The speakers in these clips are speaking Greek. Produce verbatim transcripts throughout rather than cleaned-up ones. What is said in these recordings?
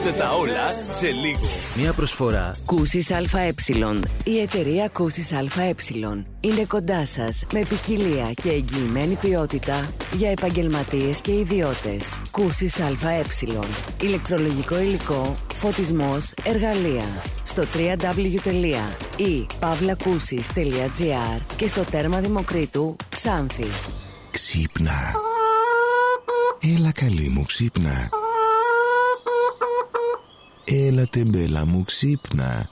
Ακούστε τα όλα σε λίγο. Μια προσφορά Κούσης ΑΕ. Η εταιρεία Κούσης ΑΕ είναι κοντά σας με ποικιλία και εγγυημένη ποιότητα για επαγγελματίες και ιδιώτες. Κούσης ΑΕ. Ηλεκτρολογικό υλικό, φωτισμός, εργαλεία. Στο double-u double-u double-u τελεία i pavlakusis τελεία gr και στο τέρμα Δημοκρίτου Ξάνθη. Ξύπνα. Έλα καλή μου, ξύπνα. Έλα τεμπέλα μου, ξύπνα.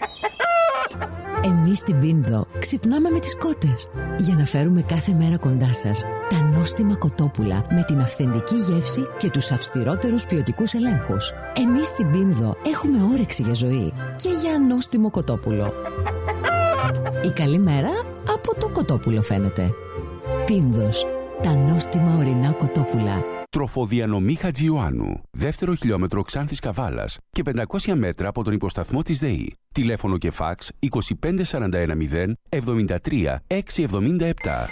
Εμείς στην Πίνδο ξυπνάμε με τις κότες για να φέρουμε κάθε μέρα κοντά σας τα νόστιμα κοτόπουλα με την αυθεντική γεύση και τους αυστηρότερους ποιοτικούς ελέγχους. Εμείς στην Πίνδο έχουμε όρεξη για ζωή και για νόστιμο κοτόπουλο. Η καλή μέρα από το κοτόπουλο φαίνεται. Πίνδος, τα νόστιμα ορεινά κοτόπουλα. Τροφοδιανομή Χατζιωάννου. Δεύτερο χιλιόμετρο Ξάνθης Καβάλας και πεντακόσια μέτρα από τον υποσταθμό της ΔΕΗ. Τηλέφωνο και φάξ είκοσι πέντε σαράντα ένα μηδέν εβδομήντα τρία εξακόσια εβδομήντα επτά.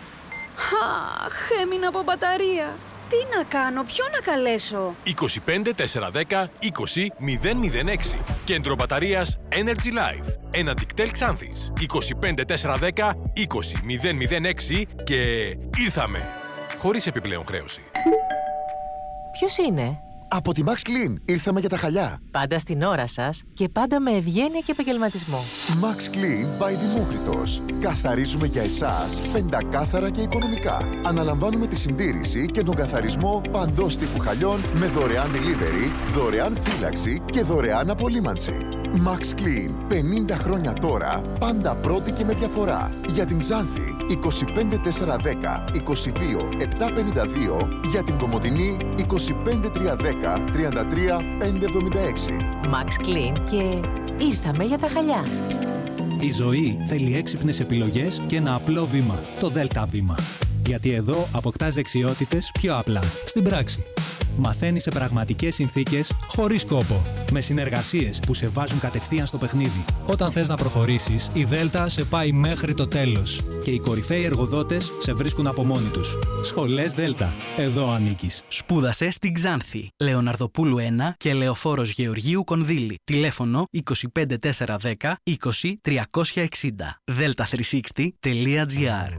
Αχ, έμεινα από μπαταρία. Τι να κάνω, ποιο να καλέσω? είκοσι πέντε τετρακόσια δέκα είκοσι μηδέν μηδέν έξι. Κέντρο μπαταρίας Energy Life. Ένα Dictel Ξάνθης. είκοσι πέντε τετρακόσια δέκα είκοσι μηδέν μηδέν έξι και ήρθαμε. Χωρίς επιπλέον χρέωση. Ποιος είναι? Από τη Max Clean. Ήρθαμε για τα χαλιά. Πάντα στην ώρα σας και πάντα με ευγένεια και επαγγελματισμό. Max Clean by Δημόκριτος. Καθαρίζουμε για εσάς πεντακάθαρα και οικονομικά. Αναλαμβάνουμε τη συντήρηση και τον καθαρισμό παντός τύπου χαλιών με δωρεάν delivery, δωρεάν φύλαξη και δωρεάν απολύμανση. Max Clean. πενήντα χρόνια τώρα, πάντα πρώτη και με διαφορά. Για την Ξάνθη, είκοσι πέντε τετρακόσια δέκα είκοσι δύο επτακόσια πενήντα δύο. Για την Κομοτηνή, είκοσι πέντε τριακόσια δέκα τριάντα τρία πεντακόσια εβδομήντα έξι. Max Clean και ήρθαμε για τα χαλιά. Η ζωή θέλει έξυπνες επιλογές και ένα απλό βήμα. Το Δέλτα βήμα. Γιατί εδώ αποκτάς δεξιότητες πιο απλά, στην πράξη. Μαθαίνεις σε πραγματικές συνθήκες, χωρίς κόπο. Με συνεργασίες που σε βάζουν κατευθείαν στο παιχνίδι. Όταν θες να προχωρήσεις, η Δέλτα σε πάει μέχρι το τέλος. Και οι κορυφαίοι εργοδότες σε βρίσκουν από μόνοι τους. Σχολές Δέλτα. Εδώ ανήκεις. Σπούδασε στην Ξάνθη. Λεωναρδοπούλου ένα και Λεωφόρος Γεωργίου Κονδύλη. Τηλέφωνο είκοσι πέντε τετρακόσια δέκα είκοσι τριακόσια εξήντα. δέλτα τριακόσια εξήντα τελεία τζι άρ.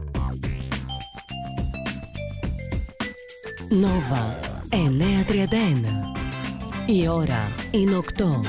Νόβα εννιακόσια τριάντα ένα. Η ώρα είναι οκτώ.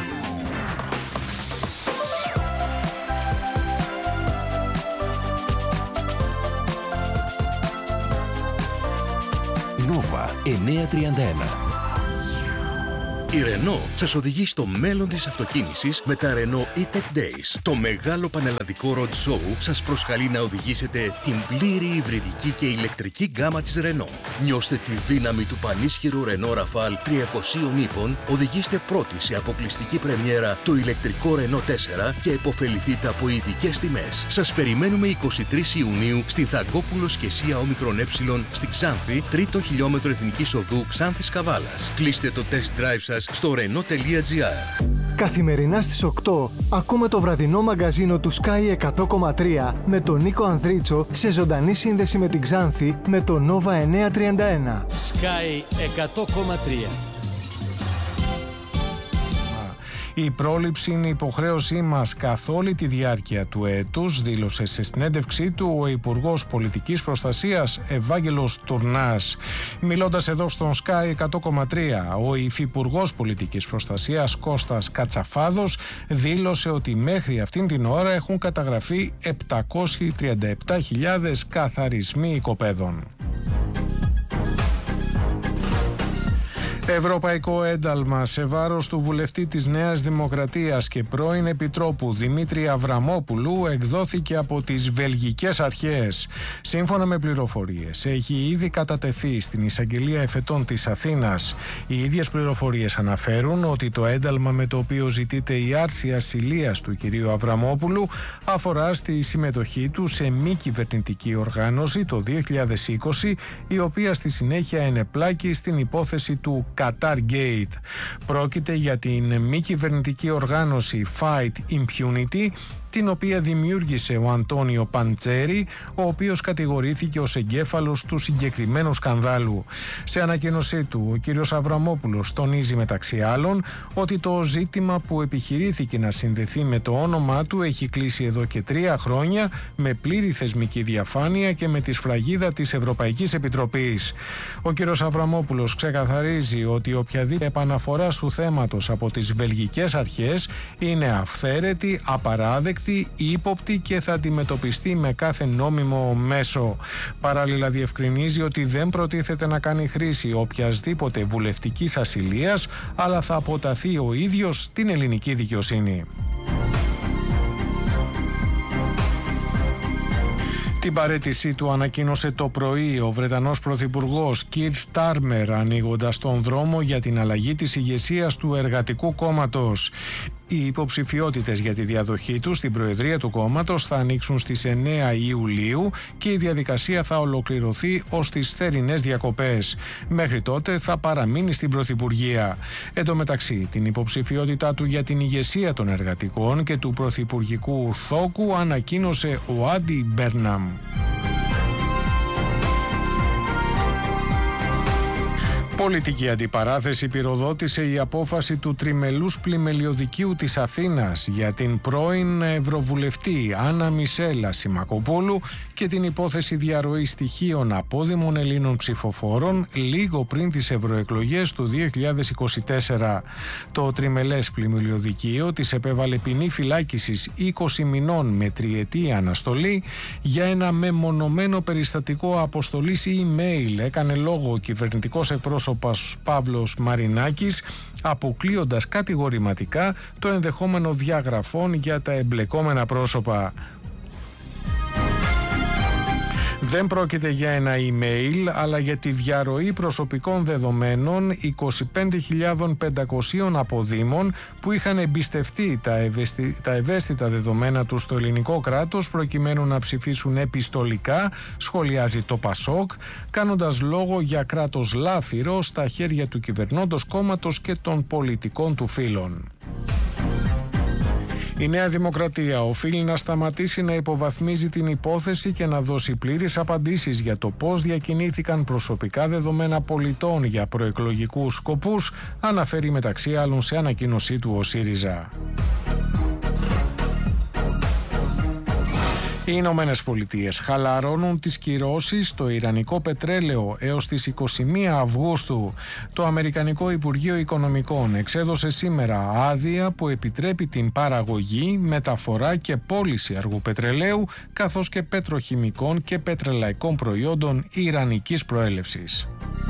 Νόβα εννιακόσια τριάντα ένα. Η Renault σας οδηγεί στο μέλλον της αυτοκίνησης με τα Renault E-Tech Days. Το μεγάλο πανελλαδικό road show σας προσκαλεί να οδηγήσετε την πλήρη υβριδική και ηλεκτρική γκάμα της Renault. Νιώστε τη δύναμη του πανίσχυρου Renault Rafale τριακοσίων ύπων, οδηγήστε πρώτοι σε αποκλειστική πρεμιέρα το ηλεκτρικό Renault τέσσερα και επωφεληθείτε από ειδικές τιμές. Σας περιμένουμε εικοστή τρίτη Ιουνίου στην Θαγκόπουλος και Σία Όμικρον Ε στη Ξάνθη, τρίτο χιλιόμετρο Εθνικής Οδού Ξάνθης Καβάλας. Κλείστε το test drive σας στο renault τελεία τζι άρ. Καθημερινά στις οκτώ ακούμε το βραδινό μαγκαζίνο του Sky εκατό κόμμα τρία με τον Νίκο Ανδρίτσο σε ζωντανή σύνδεση με την Ξάνθη με το Nova εννιακόσια τριάντα ένα. Sky εκατό κόμμα τρία. Η πρόληψη είναι υποχρέωσή μας καθ' όλη τη διάρκεια του έτους, δήλωσε σε συνέντευξή του ο Υπουργός Πολιτικής Προστασίας Ευάγγελος Τουρνάς. Μιλώντας εδώ στον Sky εκατό κόμμα τρία, ο Υφυπουργός Πολιτικής Προστασίας Κώστας Κατσαφάδος δήλωσε ότι μέχρι αυτήν την ώρα έχουν καταγραφεί επτακόσιες τριάντα επτά χιλιάδες καθαρισμοί οικοπαίδων. Ευρωπαϊκό ένταλμα σε βάρος του βουλευτή της Νέας Δημοκρατίας και πρώην Επιτρόπου Δημήτρη Αβραμόπουλου εκδόθηκε από τις βελγικές αρχές. Σύμφωνα με πληροφορίες, έχει ήδη κατατεθεί στην Εισαγγελία Εφετών της Αθήνας. Οι ίδιες πληροφορίες αναφέρουν ότι το ένταλμα με το οποίο ζητείται η άρση ασυλίας του κυρίου Αβραμόπουλου αφορά στη συμμετοχή του σε μη κυβερνητική οργάνωση το δύο χιλιάδες είκοσι, η οποία στη συνέχεια ενεπλάκη στην υπόθεση του Qatar Gate. Πρόκειται για την μη κυβερνητική οργάνωση Fight Impunity, την οποία δημιούργησε ο Αντώνιο Παντσέρη, ο οποίος κατηγορήθηκε ως εγκέφαλος του συγκεκριμένου σκανδάλου. Σε ανακοίνωσή του, ο κύριος Αβραμόπουλος τονίζει μεταξύ άλλων ότι το ζήτημα που επιχειρήθηκε να συνδεθεί με το όνομά του έχει κλείσει εδώ και τρία χρόνια με πλήρη θεσμική διαφάνεια και με τη σφραγίδα της Ευρωπαϊκής Επιτροπής. Ο κύριος Αβραμόπουλος ξεκαθαρίζει ότι οποιαδήποτε επαναφορά του θέματος από τις βελγικές αρχές είναι αυθαίρετη, απαράδεκτη, ύποπτη και θα αντιμετωπιστεί με κάθε νόμιμο μέσο. Παράλληλα διευκρινίζει ότι δεν προτίθεται να κάνει χρήση οποιασδήποτε βουλευτικής ασυλίας, αλλά θα αποταθεί ο ίδιος στην ελληνική δικαιοσύνη. Την παραίτησή του ανακοίνωσε το πρωί ο Βρετανός Πρωθυπουργός Κιρ Στάρμερ, ανοίγοντας τον δρόμο για την αλλαγή της ηγεσίας του Εργατικού Κόμματος. Οι υποψηφιότητες για τη διαδοχή του στην Προεδρία του κόμματος θα ανοίξουν στις εννέα Ιουλίου και η διαδικασία θα ολοκληρωθεί ως τις θερινές διακοπές. Μέχρι τότε θα παραμείνει στην Πρωθυπουργία. Εν τω μεταξύ, την υποψηφιότητά του για την ηγεσία των εργατικών και του πρωθυπουργικού θόκου ανακοίνωσε ο Άντι Μπέρναμ. Πολιτική αντιπαράθεση πυροδότησε η απόφαση του τριμελούς πλημελιωδικείου της Αθήνας για την πρώην Ευρωβουλευτή Άννα Μισέλα Σιμακοπούλου και την υπόθεση διαρροής στοιχείων απόδημων Ελλήνων ψηφοφόρων λίγο πριν τις ευρωεκλογές του δύο χιλιάδες είκοσι τέσσερα. Το τριμελές πλημελιωδικείο της επέβαλε ποινή φυλάκισης είκοσι μηνών με τριετή αναστολή για ένα μεμονωμένο περιστατικό αποστολής email, έκανε λόγο ο κυβερνητικός εκπρόσωπος Παύλος Μαρινάκης, αποκλείοντας κατηγορηματικά το ενδεχόμενο διαγραφών για τα εμπλεκόμενα πρόσωπα. Δεν πρόκειται για ένα email, αλλά για τη διαρροή προσωπικών δεδομένων είκοσι πέντε χιλιάδες πεντακόσιων αποδήμων που είχαν εμπιστευτεί τα, ευαισθη... τα ευαίσθητα δεδομένα τους στο ελληνικό κράτος προκειμένου να ψηφίσουν επιστολικά, σχολιάζει το Πασόκ, κάνοντας λόγο για κράτος λάφυρο στα χέρια του κυβερνώντος κόμματος και των πολιτικών του φίλων. Η Νέα Δημοκρατία οφείλει να σταματήσει να υποβαθμίζει την υπόθεση και να δώσει πλήρεις απαντήσεις για το πώς διακινήθηκαν προσωπικά δεδομένα πολιτών για προεκλογικούς σκοπούς, αναφέρει μεταξύ άλλων σε ανακοίνωσή του ο ΣΥΡΙΖΑ. Οι Ηνωμένες Πολιτείες χαλαρώνουν τις κυρώσεις στο ιρανικό πετρέλαιο έως τις είκοσι μία Αυγούστου. Το Αμερικανικό Υπουργείο Οικονομικών εξέδωσε σήμερα άδεια που επιτρέπει την παραγωγή, μεταφορά και πώληση αργού πετρελαίου καθώς και πετροχημικών και πετρελαϊκών προϊόντων ιρανικής προέλευσης.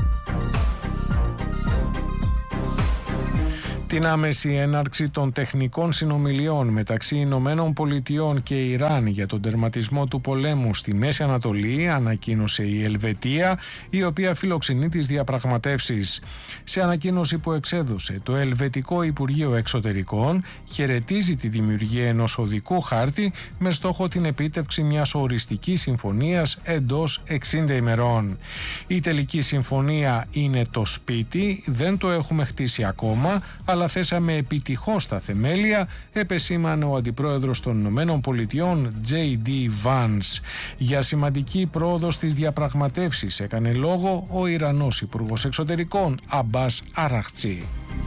Την άμεση έναρξη των τεχνικών συνομιλιών μεταξύ Ηνωμένων Πολιτειών και Ιράν για τον τερματισμό του πολέμου στη Μέση Ανατολή ανακοίνωσε η Ελβετία, η οποία φιλοξενεί τις διαπραγματεύσεις. Σε ανακοίνωση που εξέδωσε, το Ελβετικό Υπουργείο Εξωτερικών χαιρετίζει τη δημιουργία ενός οδικού χάρτη με στόχο την επίτευξη μιας οριστικής συμφωνίας εντός εξήντα ημερών. Η τελική συμφωνία είναι το σπίτι, δεν το έχουμε χτίσει ακόμα, αλλά θέσαμε επιτυχώς τα θεμέλια, επεσήμανε ο Αντιπρόεδρος των Ηνωμένων Πολιτειών τζέι ντι Vance. Για σημαντική πρόοδο στις διαπραγματεύσεις έκανε λόγο ο Ιρανός Υπουργός Εξωτερικών Αμπάς Αραχτσί.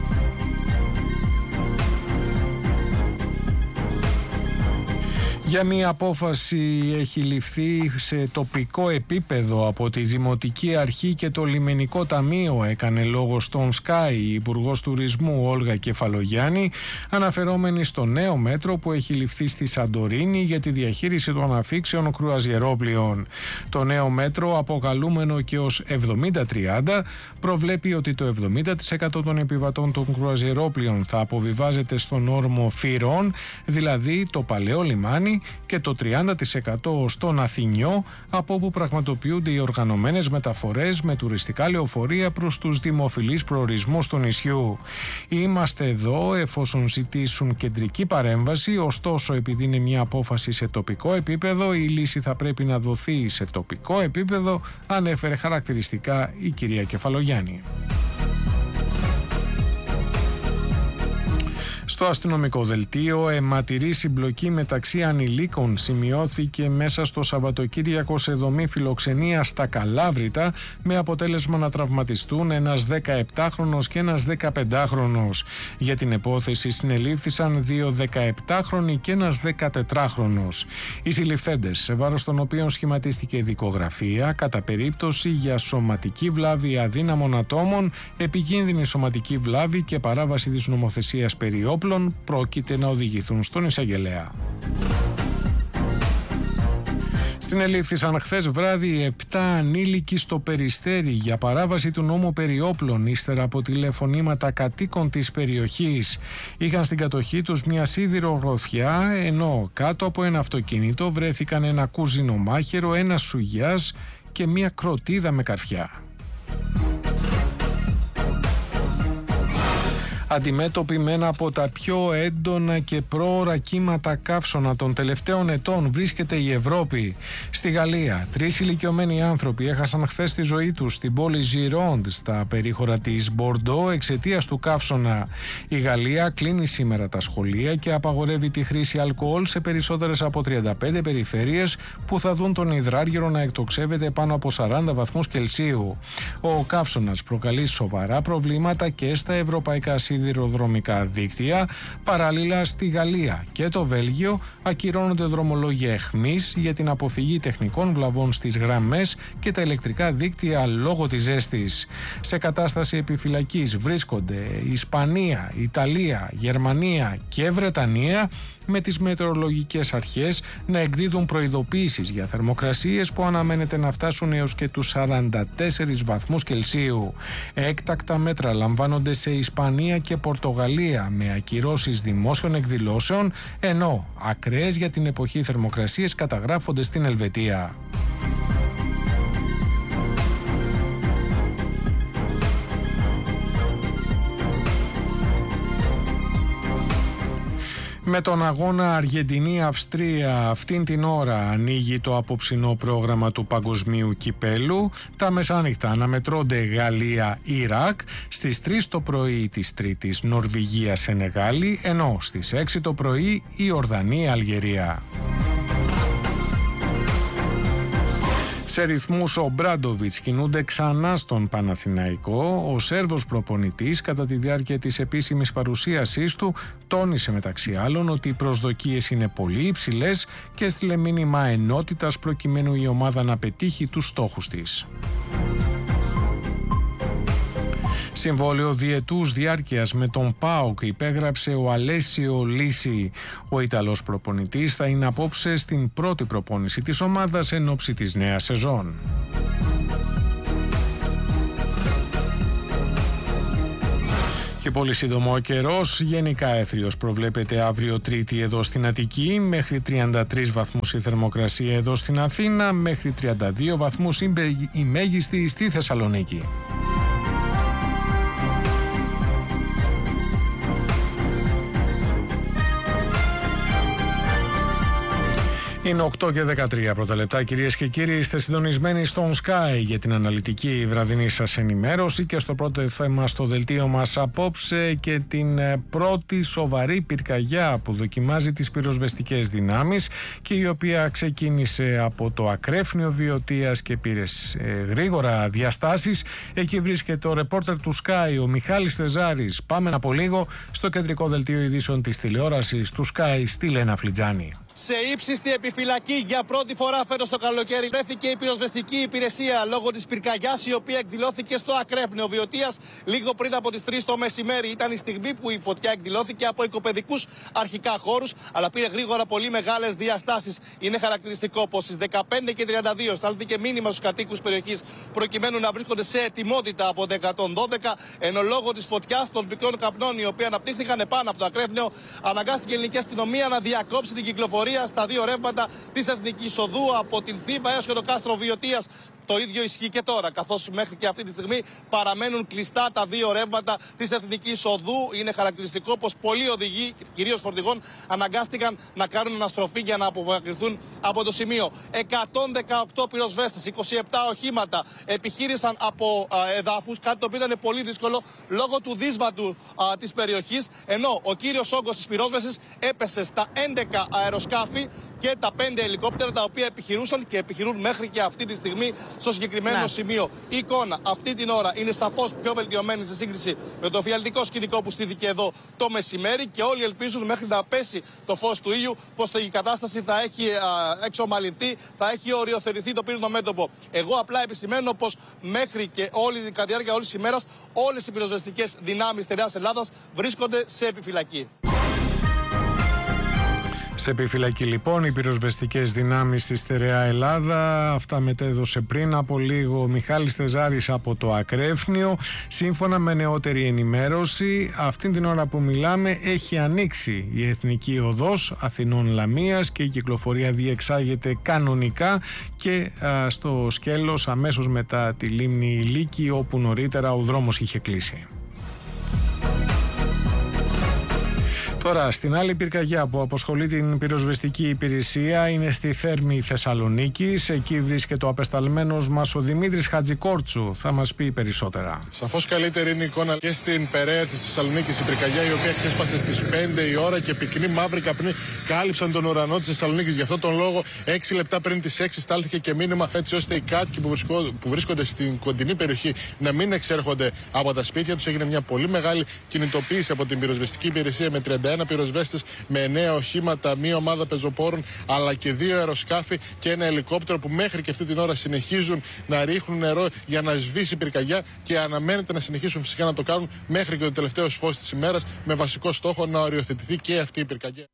Για μία απόφαση έχει ληφθεί σε τοπικό επίπεδο από τη Δημοτική Αρχή και το Λιμενικό Ταμείο, έκανε λόγο στον Sky η Υπουργός Τουρισμού Όλγα Κεφαλογιάννη, αναφερόμενη στο νέο μέτρο που έχει ληφθεί στη Σαντορίνη για τη διαχείριση των αφήξεων κρουαζιερόπλοιων. Το νέο μέτρο, αποκαλούμενο και ως εβδομήντα τριάντα, προβλέπει ότι το εβδομήντα τοις εκατό των επιβατών των κρουαζιερόπλοιων θα αποβιβάζεται στον όρμο Φύρων, δηλαδή το παλαιό λιμάνι, και το τριάντα τοις εκατό στον Αθηνιό, από όπου πραγματοποιούνται οι οργανωμένες μεταφορές με τουριστικά λεωφορεία προς τους δημοφιλείς προορισμούς του νησιού. Είμαστε εδώ εφόσον ζητήσουν κεντρική παρέμβαση, ωστόσο επειδή είναι μια απόφαση σε τοπικό επίπεδο, η λύση θα πρέπει να δοθεί σε τοπικό επίπεδο, ανέφερε χαρακτηριστικά η κυρία Κεφαλογιάννη. Στο αστυνομικό δελτίο, αιματηρή συμπλοκή μεταξύ ανηλίκων σημειώθηκε μέσα στο Σαββατοκύριακο σε δομή φιλοξενία στα Καλάβρητα, με αποτέλεσμα να τραυματιστούν ένας δεκαεπτάχρονος και ένας δεκαπεντάχρονος. Για την υπόθεση συνελήφθησαν δύο δεκαεπτάχρονοι και ένας δεκατετράχρονος. Οι συλληφθέντες, σε βάρος των οποίων σχηματίστηκε δικογραφία κατά περίπτωση για σωματική βλάβη αδύναμων ατόμων, επικίνδυνη σωματική βλάβη και παράβαση της νομοθεσίας περί όπλων, πρόκειται να οδηγηθούν στον εισαγγελέα. Συνελήφθησαν χθες βράδυ επτά ανήλικοι στο Περιστέρι για παράβαση του νόμου περί όπλων, ύστερα από τηλεφωνήματα κατοίκων της περιοχής. Είχαν στην κατοχή τους μια σίδηρο γροθιά, ενώ κάτω από ένα αυτοκίνητο βρέθηκαν ένα κουζινομάχαιρο, ένα σουγιάς και μια κροτίδα με καρφιά. Αντιμέτωποι με ένα από τα πιο έντονα και πρόωρα κύματα καύσωνα των τελευταίων ετών βρίσκεται η Ευρώπη. Στη Γαλλία, τρεις ηλικιωμένοι άνθρωποι έχασαν χθες τη ζωή τους στην πόλη Ζιρόντ, στα περίχωρα της Μπορντό, εξαιτίας του καύσωνα. Η Γαλλία κλείνει σήμερα τα σχολεία και απαγορεύει τη χρήση αλκοόλ σε περισσότερες από τριάντα πέντε περιφέρειες που θα δουν τον υδράργυρο να εκτοξεύεται πάνω από σαράντα βαθμούς Κελσίου. Ο καύσωνας προκαλεί σοβαρά προβλήματα και στα ευρωπαϊκά σιδηροδρομικά δίκτυα. Παράλληλα, στη Γαλλία και το Βέλγιο ακυρώνονται δρομολόγια εχμής για την αποφυγή τεχνικών βλαβών στις γραμμές και τα ηλεκτρικά δίκτυα λόγω της ζέστης. Σε κατάσταση επιφυλακής βρίσκονται Ισπανία, Ιταλία, Γερμανία και Βρετανία, με τις μετεωρολογικές αρχές να εκδίδουν προειδοποίησεις για θερμοκρασίες που αναμένεται να φτάσουν έως και τους σαράντα τέσσερις βαθμούς Κελσίου. Έκτακτα μέτρα λαμβάνονται σε Ισπανία και Πορτογαλία, με ακυρώσεις δημόσιων εκδηλώσεων, ενώ ακραίες για την εποχή θερμοκρασίες καταγράφονται στην Ελβετία. Με τον αγώνα Αργεντινή-Αυστρία αυτήν την ώρα ανοίγει το απόψινό πρόγραμμα του Παγκοσμίου Κυπέλου. Τα μεσάνυχτα αναμετρώνται Γαλλία-Ιράκ, στις τρεις το πρωί της Τρίτης Νορβηγία-Σενεγάλη, ενώ στις έξι το πρωί η Ορδανία-Αλγερία. Σε ρυθμούς ο Μπράντοβιτς κινούνται ξανά στον Παναθηναϊκό. Ο Σέρβος προπονητής, κατά τη διάρκεια της επίσημης παρουσίασής του, τόνισε μεταξύ άλλων ότι οι προσδοκίες είναι πολύ υψηλές και έστειλε μήνυμα ενότητας προκειμένου η ομάδα να πετύχει τους στόχους της. Συμβόλαιο διετούς διάρκειας με τον ΠΑΟΚ υπέγραψε ο Αλέσιο Λύση. Ο Ιταλός προπονητής θα είναι απόψε στην πρώτη προπόνηση της ομάδας εν ώψη της νέας σεζόν. Και πολύ σύντομο ο καιρός, γενικά έθριος προβλέπεται αύριο Τρίτη εδώ στην Αττική, μέχρι τριάντα τρεις βαθμούς η θερμοκρασία εδώ στην Αθήνα, μέχρι τριάντα δύο βαθμούς η μέγιστη στη Θεσσαλονίκη. Είναι οκτώ και δεκατρία πρώτα λεπτά, κυρίες και κύριοι. Είστε συντονισμένοι στον Sky για την αναλυτική βραδινή σας ενημέρωση και στο πρώτο θέμα στο δελτίο μας απόψε και την πρώτη σοβαρή πυρκαγιά που δοκιμάζει τις πυροσβεστικές δυνάμεις και η οποία ξεκίνησε από το ακρέφνιο Βιωτίας και πήρε ε, γρήγορα διαστάσεις. Εκεί βρίσκεται ο ρεπόρτερ του Sky, ο Μιχάλης Θεζάρης. Πάμε από λίγο στο κεντρικό δελτίο ειδήσεων της τηλεόρασης του Sky στη Λένα Φλιτζάνη. Σε ύψιστη επιφυλακή για πρώτη φορά φέτος το καλοκαίρι βρέθηκε η πυροσβεστική υπηρεσία λόγω της πυρκαγιάς η οποία εκδηλώθηκε στο ακρέφνιο Βιωτίας λίγο πριν από τις τρεις το μεσημέρι. Ήταν η στιγμή που η φωτιά εκδηλώθηκε από οικοπαιδικούς αρχικά χώρους, αλλά πήρε γρήγορα πολύ μεγάλες διαστάσεις. Είναι χαρακτηριστικό πως στις δεκαπέντε και τριάντα δύο στάλθηκε μήνυμα στους κατοίκους περιοχής προκειμένου να βρίσκονται σε ετοιμότητα από το εκατόν δώδεκα, ενώ λόγω της φωτιάς των πυκνών καπνών οι οποίοι αναπτύχθηκαν επάνω από το ακρέφνιο, αναγκάστηκε η ελληνική αστυνομία να διακόψει την κυκλοφορία στα δύο ρεύματα της Εθνικής Οδού από την Θήβα έως και το κάστρο Βιωτίας. Το ίδιο ισχύει και τώρα, καθώς μέχρι και αυτή τη στιγμή παραμένουν κλειστά τα δύο ρεύματα της Εθνικής Οδού. Είναι χαρακτηριστικό πως πολλοί οδηγοί, κυρίως φορτηγών, αναγκάστηκαν να κάνουν αναστροφή για να απομακρυνθούν από το σημείο. εκατόν δεκαοκτώ πυροσβέστες, είκοσι επτά οχήματα επιχείρησαν από α, εδάφους, κάτι το οποίο ήταν πολύ δύσκολο λόγω του δύσβατου της περιοχής. Ενώ ο κύριος όγκος της πυρόσβεσης έπεσε στα έντεκα αεροσκάφη και τα πέντε ελικόπτερα τα οποία επιχειρούσαν και επιχειρούν μέχρι και αυτή τη στιγμή στο συγκεκριμένο να. σημείο. Η εικόνα αυτή την ώρα είναι σαφώς πιο βελτιωμένη σε σύγκριση με το φιαλτικό σκηνικό που στήθηκε εδώ το μεσημέρι και όλοι ελπίζουν μέχρι να πέσει το φως του ήλιου πως η κατάσταση θα έχει α, εξομαλυνθεί, θα έχει οριοθετηθεί το πύρινο μέτωπο. Εγώ απλά επισημαίνω πως μέχρι και όλη, κατά τη διάρκεια όλης της ημέρας όλες οι πυροσβεστικές δυνάμεις της Νέας Ελλάδας βρίσκονται σε επιφυλακή. Σε επιφυλακή λοιπόν οι πυροσβεστικές δυνάμεις στη Στερεά Ελλάδα. Αυτά μετέδωσε πριν από λίγο ο Μιχάλης Θεζάρης από το Ακρέφνιο. Σύμφωνα με νεότερη ενημέρωση, αυτήν την ώρα που μιλάμε έχει ανοίξει η Εθνική Οδός Αθηνών Λαμίας και η κυκλοφορία διεξάγεται κανονικά και α, στο σκέλος αμέσως μετά τη λίμνη Λύκη, όπου νωρίτερα ο δρόμος είχε κλείσει. Τώρα, στην άλλη πυρκαγιά που αποσχολεί την πυροσβεστική υπηρεσία είναι στη Θέρμη Θεσσαλονίκης. Εκεί βρίσκεται ο απεσταλμένος μας ο Δημήτρης Χατζικόρτσου. Θα μας πει περισσότερα. Σαφώς καλύτερη είναι η εικόνα και στην Περαία της Θεσσαλονίκης, η πυρκαγιά η οποία ξέσπασε στις πέντε η ώρα και πυκνοί μαύροι καπνοί κάλυψαν τον ουρανό της Θεσσαλονίκης. Γι' αυτόν τον λόγο, έξι λεπτά πριν τις έξι στάλθηκε και μήνυμα έτσι ώστε οι κάτοικοι που, βρισκό, που βρίσκονται στην κοντινή περιοχή να μην εξέρχονται από τα σπίτια τους. Έγινε μια πολύ μεγάλη κινητοποίηση από την πυροσβεστική υπηρεσία με τριάντα ένα πυροσβέστες, με εννέα οχήματα, μία ομάδα πεζοπόρων αλλά και δύο αεροσκάφη και ένα ελικόπτερο που μέχρι και αυτή την ώρα συνεχίζουν να ρίχνουν νερό για να σβήσει η πυρκαγιά και αναμένεται να συνεχίσουν φυσικά να το κάνουν μέχρι και το τελευταίο φως της ημέρας, με βασικό στόχο να οριοθετηθεί και αυτή η πυρκαγιά.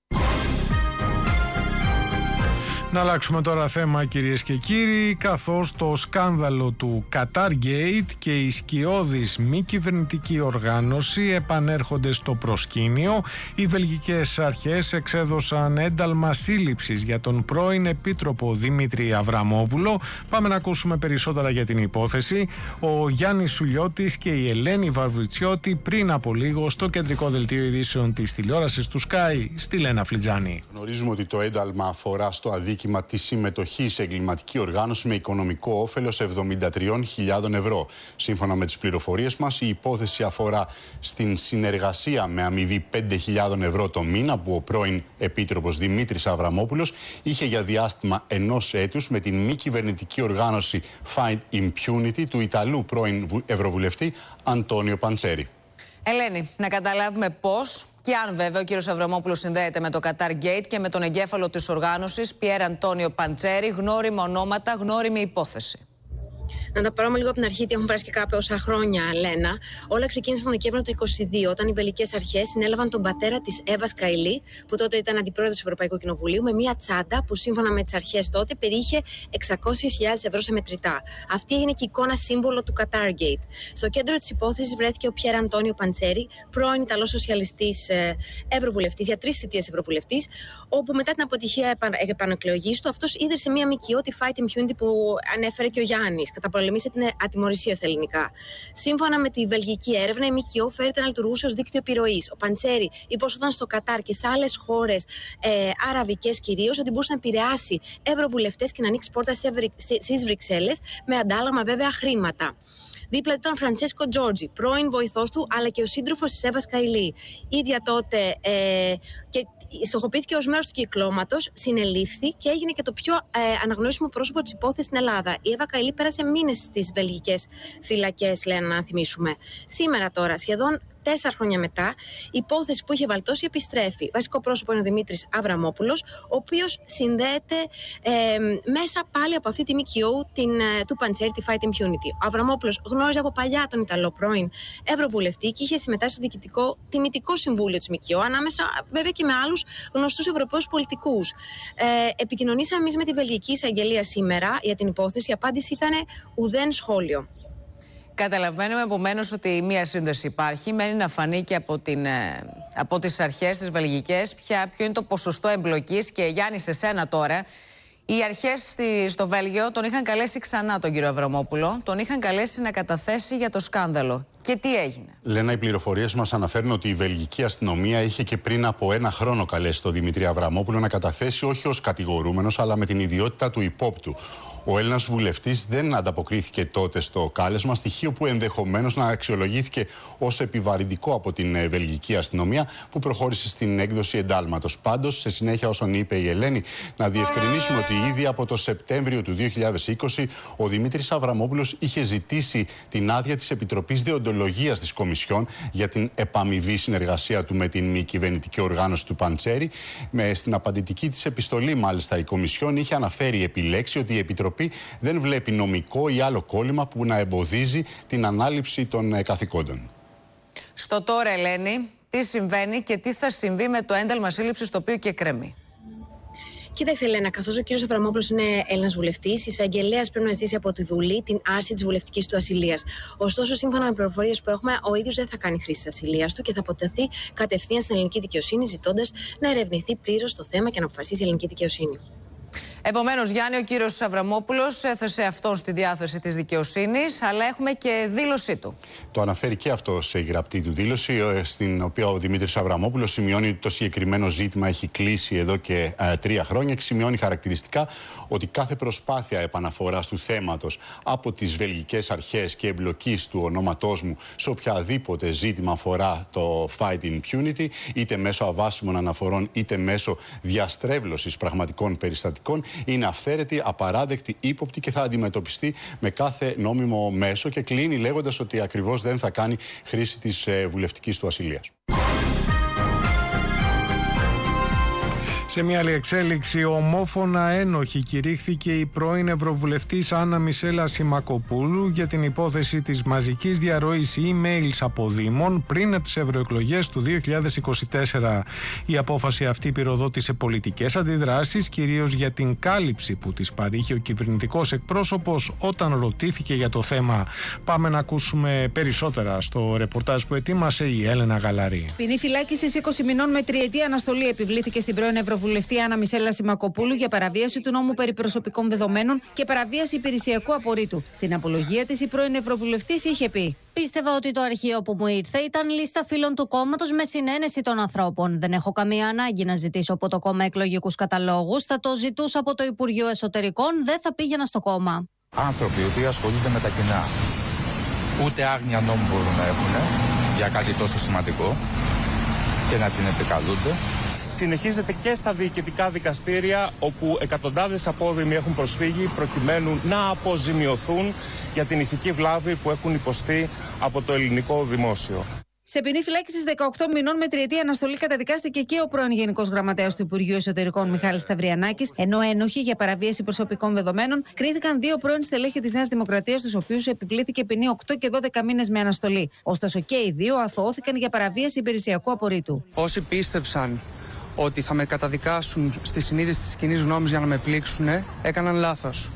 Να αλλάξουμε τώρα θέμα, κυρίες και κύριοι, καθώς το σκάνδαλο του Qatar Gate και η σκιώδης μη κυβερνητική οργάνωση επανέρχονται στο προσκήνιο. Οι βελγικές αρχές εξέδωσαν ένταλμα σύλληψης για τον πρώην επίτροπο Δημήτρη Αβραμόπουλο. Πάμε να ακούσουμε περισσότερα για την υπόθεση. Ο Γιάννης Σουλιώτης και η Ελένη Βαρβιτσιώτη πριν από λίγο στο κεντρικό δελτίο ειδήσεων της τηλεόρασης του Sky στη Λένα Φλιτζάνη. Γνωρίζουμε ότι το ένταλμα αφορά στο αδίκημα τη συμμετοχή σε εγκληματική οργάνωση με οικονομικό όφελος εβδομήντα τρεις χιλιάδες ευρώ. Σύμφωνα με τις πληροφορίες μας, η υπόθεση αφορά στην συνεργασία με αμοιβή πέντε χιλιάδες ευρώ το μήνα που ο πρώην επίτροπος Δημήτρης Αβραμόπουλος είχε για διάστημα ενός έτους με την μη κυβερνητική οργάνωση Fight Impunity του Ιταλού πρώην ευρωβουλευτή Αντώνιο Παντσέρη. Ελένη, να καταλάβουμε πώς και αν βέβαια ο κύριος Αβραμόπουλος συνδέεται με το Qatar Gate και με τον εγκέφαλο της οργάνωσης Πιέρ Αντώνιο Παντσέρη, γνώριμα ονόματα, γνώριμη υπόθεση. Να τα πάρουμε λίγο από την αρχή, γιατί έχουν περάσει και κάποια χρόνια, Λένα. Όλα ξεκίνησαν τον Δεκέμβριο του είκοσι δύο, όταν οι βελγικές αρχές συνέλαβαν τον πατέρα της Εύας Καηλή, που τότε ήταν αντιπρόεδρος του Ευρωπαϊκού Κοινοβουλίου, με μια τσάντα που σύμφωνα με τις αρχές τότε περιείχε εξακόσιες χιλιάδες ευρώ σε μετρητά. Αυτή έγινε και η εικόνα σύμβολο του Qatar Gate. Στο κέντρο της υπόθεσης βρέθηκε ο Πιέρ Αντώνιο Παντσέρη, πρώην Ιταλός σοσιαλιστής ε, ευρωβουλευτής, για τρεις θητείες ευρωβουλευτής, όπου μετά την αποτυχία επανεκλογής του, αυτός ίδρυσε μια ΜΚΟ, τη Fight Impunity, που ανέφερε και ο Γιάννης. Πολεμήσε την ατιμωρησία στα ελληνικά. Σύμφωνα με τη βελγική έρευνα, η ΜΚΟ φέρεται να λειτουργούσε ως δίκτυο επιρροής. Ο Παντσέρη υπόσχονταν στο Κατάρ και σε άλλες χώρες, ε, αραβικές κυρίως, ότι μπορούσε να επηρεάσει ευρωβουλευτές και να ανοίξει πόρτα στις Βρυξέλλες, με αντάλλαγμα βέβαια χρήματα. Δίπλα του ήταν Φραντσέσκο Τζόρτζι, πρώην βοηθός του, αλλά και ο σύντροφος της Εύας Καηλή. Ίδια τότε ε, και στοχοποιήθηκε ως μέρος του κυκλώματος, συνελήφθη και έγινε και το πιο ε, αναγνωρίσιμο πρόσωπο της υπόθεσης στην Ελλάδα. Η Εύα Καηλή πέρασε μήνες στις βελγικές φυλακές, λένε, να θυμίσουμε. Σήμερα τώρα, σχεδόν τέσσερα χρόνια μετά, η υπόθεση που είχε βαλτώσει επιστρέφει. Βασικό πρόσωπο είναι ο Δημήτρης Αβραμόπουλος, ο οποίος συνδέεται ε, μέσα πάλι από αυτή τη ΜΚΟ την, του Παντσέρη, τη Fight Impunity. Ο Αβραμόπουλος γνώριζε από παλιά τον Ιταλό πρώην ευρωβουλευτή και είχε συμμετάσχει στο διοικητικό τιμητικό συμβούλιο της ΜΚΟ, ανάμεσα βέβαια και με άλλους γνωστούς ευρωπαίους πολιτικούς. Ε, επικοινωνήσαμε εμείς με τη Βελγική Εισαγγελία σήμερα για την υπόθεση. Η απάντηση ήταν ουδέν σχόλιο. Καταλαβαίνουμε επομένως ότι μία σύνδεση υπάρχει. Μένει να φανεί και από, την, από τις αρχές τις βελγικές ποια, ποιο είναι το ποσοστό εμπλοκής. Και Γιάννη, σε σένα τώρα, Οι αρχές στο Βέλγιο τον είχαν καλέσει ξανά τον κύριο Αβραμόπουλο, τον είχαν καλέσει να καταθέσει για το σκάνδαλο. Και τι έγινε? Λένα, οι πληροφορίες μας αναφέρουν ότι η βελγική αστυνομία είχε και πριν από ένα χρόνο καλέσει τον Δημήτρη Αβραμόπουλο να καταθέσει όχι ως κατηγορούμενος, αλλά με την ιδιότητα του υπόπτου. Ο Έλληνας βουλευτής δεν ανταποκρίθηκε τότε στο κάλεσμα, στοιχείο που ενδεχομένως να αξιολογήθηκε ως επιβαρυντικό από την βελγική αστυνομία, που προχώρησε στην έκδοση εντάλματος. Πάντως, σε συνέχεια όσων είπε η Ελένη, να διευκρινίσουμε ότι ήδη από το Σεπτέμβριο του δύο χιλιάδες είκοσι ο Δημήτρης Αβραμόπουλος είχε ζητήσει την άδεια της Επιτροπής Δεοντολογίας της Κομισιόν για την επαμοιβή συνεργασία του με την μη κυβερνητική οργάνωση του Παντσέρη. Με, στην απαντητική της επιστολή, μάλιστα, η Κομισιόν είχε αναφέρει επιλέξει ότι η Επιτροπή δεν βλέπει νομικό ή άλλο κόλλημα που να εμποδίζει την ανάληψη των καθηκόντων. Στο τώρα, Ελένη, τι συμβαίνει και τι θα συμβεί με το ένταλμα σύλληψης το οποίο και εκκρεμεί? Κοίταξε, Ελένα, καθώς ο κύριος Αβραμόπουλος είναι Έλληνας βουλευτής, η εισαγγελέας πρέπει να ζητήσει από τη Βουλή την άρση της βουλευτικής του ασυλίας. Ωστόσο, σύμφωνα με πληροφορίες που έχουμε, ο ίδιος δεν θα κάνει χρήση της ασυλίας του και θα αποτεθεί κατευθείαν στην ελληνική δικαιοσύνη, ζητώντας να ερευνηθεί πλήρως το θέμα και να αποφασίσει η ελληνική δικαιοσύνη. Επομένως, Γιάννη, ο κύριος Αβραμόπουλος έθεσε αυτόν στη διάθεση της δικαιοσύνης, αλλά έχουμε και δήλωσή του. Το αναφέρει και αυτό σε γραπτή του δήλωση, στην οποία ο Δημήτρης Αβραμόπουλος σημειώνει ότι το συγκεκριμένο ζήτημα έχει κλείσει εδώ και ε, τρία χρόνια και σημειώνει χαρακτηριστικά ότι κάθε προσπάθεια επαναφοράς του θέματος από τις βελγικές αρχές και εμπλοκής του ονόματός μου σε οποιαδήποτε ζήτημα αφορά το fight impunity, είτε μέσω αβάσιμων αναφορών είτε μέσω διαστρέβλωσης πραγματικών περιστατικών, είναι αυθαίρετη, απαράδεκτη, ύποπτη και θα αντιμετωπιστεί με κάθε νόμιμο μέσο, και κλείνει λέγοντας ότι ακριβώς δεν θα κάνει χρήση της ε, βουλευτικής του ασυλίας. Σε μια άλλη εξέλιξη, ομόφωνα ένοχη κηρύχθηκε η πρώην Ευρωβουλευτής Άννα Μισέλα Σιμακοπούλου για την υπόθεση της μαζικής διαρροής emails από Δήμων πριν από τις ευρωεκλογές του δύο χιλιάδες είκοσι τέσσερα. Η απόφαση αυτή πυροδότησε πολιτικές αντιδράσεις, κυρίως για την κάλυψη που της παρήχε ο κυβερνητικός εκπρόσωπος όταν ρωτήθηκε για το θέμα. Πάμε να ακούσουμε περισσότερα στο ρεπορτάζ που ετοίμασε η Έλενα Γαλαρή. Ποινή φυλάκισης είκοσι μηνών με τριετή αναστολή επιβλήθηκε στην πρώην Ευρωβουλευτή Βουλευτή Άννα Μισέλα Σιμακοπούλου για παραβίαση του νόμου περί προσωπικών δεδομένων και παραβίαση υπηρεσιακού απορρίτου. Στην απολογία της, η πρώην Ευρωβουλευτής είχε πει: Πίστευα ότι το αρχείο που μου ήρθε ήταν λίστα φίλων του κόμματος με συνένεση των ανθρώπων. Δεν έχω καμία ανάγκη να ζητήσω από το κόμμα εκλογικούς καταλόγους. Θα το ζητούσα από το Υπουργείο Εσωτερικών, δεν θα πήγαινα στο κόμμα. Άνθρωποι οι οποίοι ασχολούνται με τα κοινά, ούτε άγνοια νόμου μπορούν να έχουν για κάτι τόσο σημαντικό και να την επικαλούνται. Συνεχίζεται και στα διοικητικά δικαστήρια, όπου εκατοντάδες απόδημοι έχουν προσφύγει προκειμένου να αποζημιωθούν για την ηθική βλάβη που έχουν υποστεί από το ελληνικό δημόσιο. Σε ποινή φυλάκισης δεκαοκτώ μηνών με τριετή αναστολή καταδικάστηκε και ο πρώην Γενικός Γραμματέας του Υπουργείου Εσωτερικών Μιχάλης Σταυριανάκης, ενώ ένοχοι για παραβίαση προσωπικών δεδομένων κρίθηκαν δύο πρώην στελέχη της Νέας Δημοκρατίας, τους οποίους επιβλήθηκε ποινή οκτώ και δώδεκα μήνες με αναστολή. Ωστόσο και οι δύο αθωώθηκαν για παραβίαση υπηρεσιακού απορρίτου. Όσοι πίστεψαν ότι θα με καταδικάσουν στη συνείδηση της κοινής γνώμης για να με πλήξουν, έκαναν λάθος.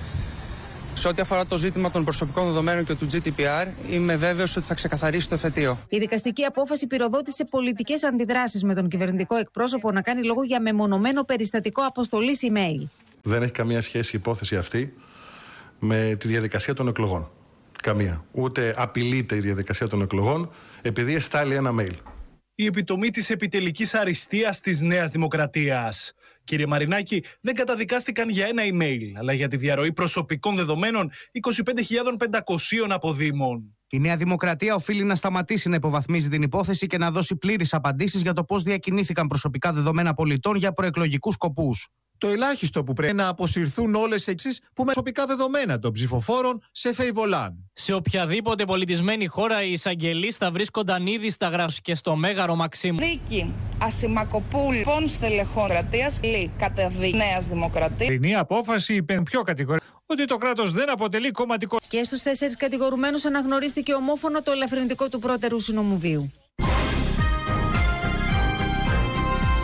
Σε ό,τι αφορά το ζήτημα των προσωπικών δεδομένων και του τζι ντι πι αρ, είμαι βέβαιος ότι θα ξεκαθαρίσει το εφετείο. Η δικαστική απόφαση πυροδότησε πολιτικές αντιδράσεις, με τον κυβερνητικό εκπρόσωπο να κάνει λόγο για μεμονωμένο περιστατικό αποστολής email. Δεν έχει καμία σχέση η υπόθεση αυτή με τη διαδικασία των εκλογών. Καμία. Ούτε απειλείται η διαδικασία των εκλογών επειδή εστάλει ένα mail. Η επιτομή της επιτελικής αριστείας της Νέας Δημοκρατίας. Κύριε Μαρινάκη, δεν καταδικάστηκαν για ένα email, αλλά για τη διαρροή προσωπικών δεδομένων είκοσι πέντε χιλιάδες πεντακόσιων αποδήμων. Η Νέα Δημοκρατία οφείλει να σταματήσει να υποβαθμίζει την υπόθεση και να δώσει πλήρεις απαντήσεις για το πώς διακινήθηκαν προσωπικά δεδομένα πολιτών για προεκλογικούς σκοπούς. Το ελάχιστο που πρέπει να αποσυρθούν όλες εξής που με προσωπικά δεδομένα των ψηφοφόρων σε φεϊβολάν. Σε οποιαδήποτε πολιτισμένη χώρα οι εισαγγελείς θα βρίσκονταν ήδη στα γραφεία και στο Μέγαρο Μαξίμου. Δίκη Ασημακοπούλου πόν στελεχών κρατίας λύ κατά δι Νέας Δημοκρατίας. Η νέα απόφαση είπε πιο κατηγορία ότι το κράτος δεν αποτελεί κομματικό. Και στους τέσσερις κατηγορουμένους αναγνωρίστηκε ομόφωνα το ελαφρυντικό του πρώτερου συνομού βίου.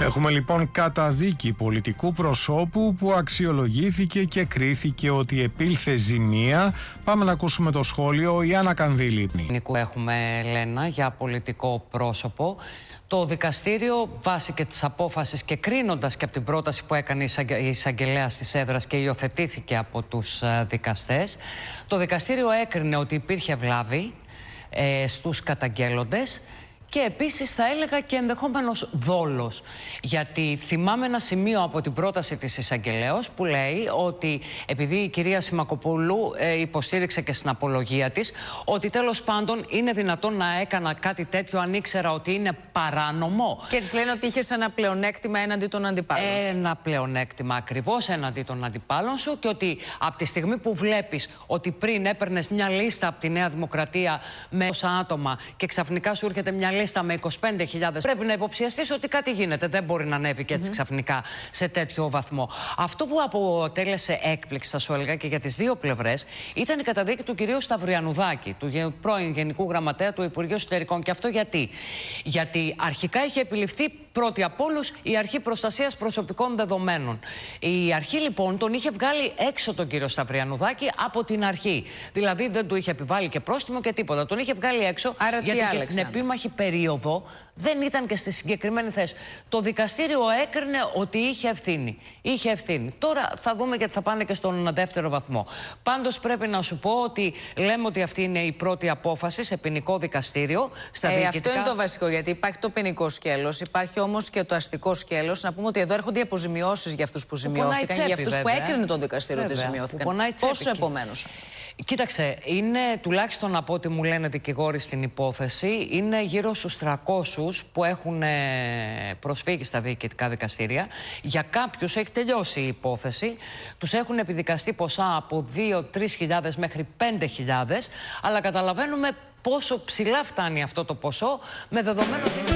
Έχουμε λοιπόν καταδίκη πολιτικού προσώπου που αξιολογήθηκε και κρίθηκε ότι επήλθε ζημία. Πάμε να ακούσουμε το σχόλιο Ιάννα Κανδύλη. Έχουμε, Λένα, για πολιτικό πρόσωπο. Το δικαστήριο, βάσει και της απόφασης και κρίνοντας και από την πρόταση που έκανε η εισαγγελέας της έδρας και υιοθετήθηκε από τους δικαστές, το δικαστήριο έκρινε ότι υπήρχε βλάβη ε, στους καταγγέλλοντες και επίσης θα έλεγα και ενδεχόμενος δόλος. Γιατί θυμάμαι ένα σημείο από την πρόταση της εισαγγελέως που λέει ότι επειδή η κυρία Σιμακοπούλου ε, υποστήριξε και στην απολογία της ότι τέλος πάντων είναι δυνατόν να έκανα κάτι τέτοιο αν ήξερα ότι είναι παράνομο. Και της λένε ότι είχες ένα πλεονέκτημα έναντι των αντιπάλων σου. Ένα πλεονέκτημα ακριβώς έναντι των αντιπάλων σου και ότι από τη στιγμή που βλέπεις ότι πριν έπαιρνες μια λίστα από τη Νέα Δημοκρατία με όσα άτομα και ξαφνικά σου έρχεται μια λίστα με είκοσι πέντε χιλιάδες, πρέπει να υποψιαστείς ότι κάτι γίνεται. Δεν μπορεί να ανέβει και έτσι mm-hmm. ξαφνικά σε τέτοιο βαθμό. Αυτό που αποτέλεσε έκπληξη, θα σου έλεγα, και για τις δύο πλευρές, ήταν η καταδίκη του κυρίου Σταυριανουδάκη, του πρώην Γενικού Γραμματέα του Υπουργείου Εσωτερικών. Και αυτό γιατί? Γιατί αρχικά είχε επιληφθεί πρώτη από όλους η Αρχή Προστασίας Προσωπικών Δεδομένων. Η αρχή λοιπόν τον είχε βγάλει έξω τον κύριο Σταυριανουδάκη από την αρχή. Δηλαδή δεν του είχε επιβάλει και πρόστιμο και τίποτα. Τον είχε βγάλει έξω. Άρα γιατί τι και άλεξαν? την επίμαχη περίοδο δεν ήταν και στη συγκεκριμένη θέση. Το δικαστήριο έκρινε ότι είχε ευθύνη. Είχε ευθύνη. Τώρα θα δούμε γιατί θα πάνε και στον δεύτερο βαθμό. Πάντως πρέπει να σου πω ότι λέμε ότι αυτή είναι η πρώτη απόφαση σε ποινικό δικαστήριο. Στα ε, διοικητικά... Αυτό είναι το βασικό, γιατί υπάρχει το ποινικό σκέλος, υπάρχει όμως και το αστικό σκέλος. Να πούμε ότι εδώ έρχονται οι αποζημιώσεις για αυτούς που ζημιώθηκαν, για αυτούς βέβαια. που έκρινε το δικαστήριο ότι ζημιώθηκαν. Πόσο επομένως? Κοίταξε, είναι τουλάχιστον από ό,τι μου λένε δικηγόροι στην υπόθεση, είναι γύρω στους τριακόσιους που έχουν προσφύγει στα διοικητικά δικαστήρια. Για κάποιους έχει τελειώσει η υπόθεση. Τους έχουν επιδικαστεί ποσά από δύο με τρεις χιλιάδες μέχρι πέντε χιλιάδες, αλλά καταλαβαίνουμε πόσο ψηλά φτάνει αυτό το ποσό με δεδομένο ότι...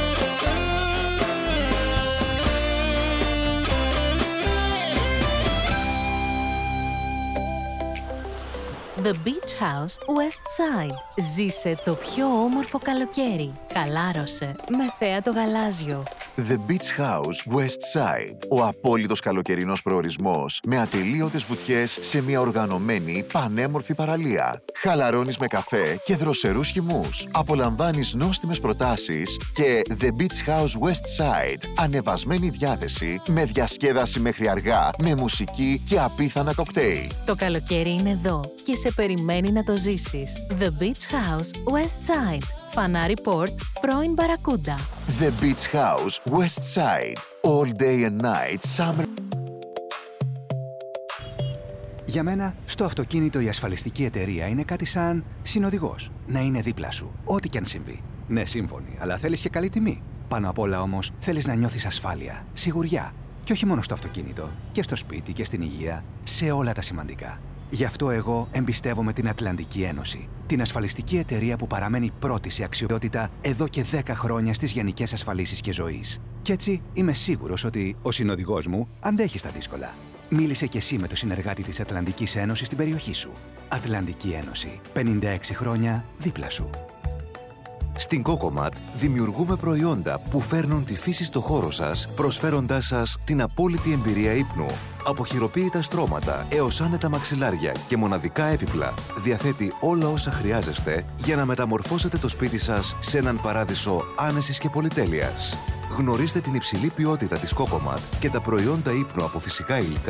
The Beach House West Side. Ζήσε το πιο όμορφο καλοκαίρι. Χαλάρωσε με θέα το γαλάζιο. The Beach House West Side. Ο απόλυτος καλοκαιρινός προορισμός με ατελείωτες βουτιές σε μια οργανωμένη πανέμορφη παραλία. Χαλαρώνεις με καφέ και δροσερούς χυμούς. Απολαμβάνεις νόστιμες προτάσεις και The Beach House West Side. Ανεβασμένη διάθεση με διασκέδαση μέχρι αργά, με μουσική και απίθανα κοκτέιλ. Το καλοκαίρι είναι εδώ και σε περιμένει να το ζήσεις. The Beach House West Side. Φανάρι Port, πρώην Μπαρακούντα. The Beach House West Side. All day and night summer. Για μένα, στο αυτοκίνητο η ασφαλιστική εταιρεία είναι κάτι σαν συνοδηγός. Να είναι δίπλα σου, ό,τι και αν συμβεί. Ναι, σύμφωνοι, αλλά θέλεις και καλή τιμή. Πάνω απ' όλα όμως, θέλεις να νιώθεις ασφάλεια, σιγουριά. Και όχι μόνο στο αυτοκίνητο, και στο σπίτι και στην υγεία, σε όλα τα σημαντικά. Γι' αυτό εγώ εμπιστεύομαι την Ατλαντική Ένωση, την ασφαλιστική εταιρεία που παραμένει πρώτη σε αξιοποιότητα εδώ και δέκα χρόνια στις γενικές ασφαλίσεις και ζωής. Κι έτσι είμαι σίγουρος ότι ο συνοδηγός μου αντέχει στα δύσκολα. Μίλησε κι εσύ με το συνεργάτη της Ατλαντικής Ένωσης στην περιοχή σου. Ατλαντική Ένωση. πενήντα έξι χρόνια δίπλα σου. Στην Cocomat δημιουργούμε προϊόντα που φέρνουν τη φύση στο χώρο σας, προσφέροντάς σας την απόλυτη εμπειρία ύπνου. Από χειροποίητα στρώματα έως άνετα μαξιλάρια και μοναδικά έπιπλα, διαθέτει όλα όσα χρειάζεστε για να μεταμορφώσετε το σπίτι σας σε έναν παράδεισο άνεσης και πολυτέλειας. Γνωρίστε την υψηλή ποιότητα της Cocomat και τα προϊόντα ύπνου από φυσικά υλικά